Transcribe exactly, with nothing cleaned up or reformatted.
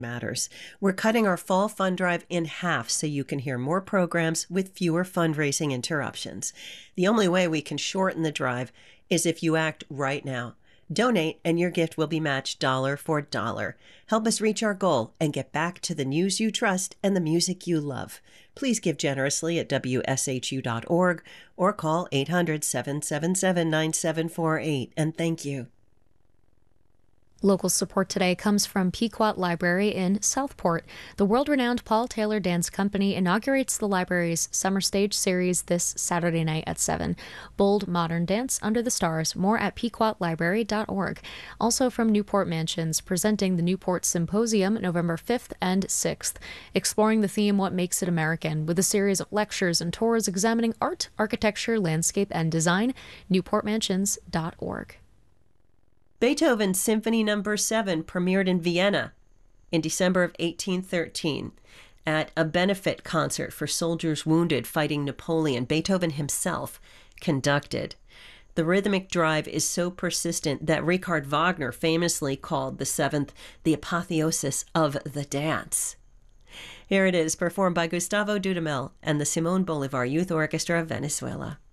matters. We're cutting our fall fund drive in half so you can hear more programs with fewer fundraising interruptions. The only way we can shorten the drive is if you act right now. Donate and your gift will be matched dollar for dollar. Help us reach our goal and get back to the news you trust and the music you love. Please give generously at W S H U dot org or call eight hundred, seven seven seven, nine seven four eight, and thank you. Local support today comes from Pequot Library in Southport. The world-renowned Paul Taylor Dance Company inaugurates the library's summer stage series this Saturday night at seven. Bold modern dance under the stars. More at pequot library dot org. Also from Newport Mansions, presenting the Newport Symposium November fifth and sixth, exploring the theme What Makes It American, with a series of lectures and tours examining art, architecture, landscape, and design. newport mansions dot org. Beethoven's Symphony Number seven premiered in Vienna in December of eighteen thirteen at a benefit concert for soldiers wounded fighting Napoleon. Beethoven himself conducted. The rhythmic drive is so persistent that Richard Wagner famously called the seventh the apotheosis of the dance. Here it is, performed by Gustavo Dudamel and the Simón Bolívar Youth Orchestra of Venezuela.